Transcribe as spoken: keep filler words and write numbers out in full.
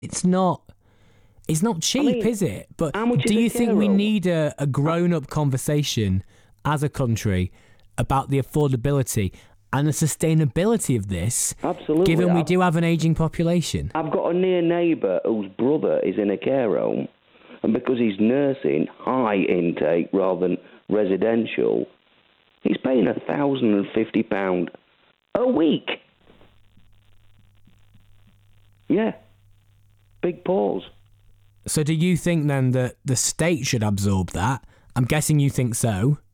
it's not it's not cheap, I mean, is it? But how much do is a you think we care home? need a, a grown-up conversation as a country about the affordability and the sustainability of this, Absolutely. given we I've, do have an ageing population? I've got a near neighbour whose brother is in a care home, and because he's nursing high intake rather than residential, he's paying one thousand fifty pounds a week. Yeah. Big pause. So do you think then that the state should absorb that? I'm guessing you think so.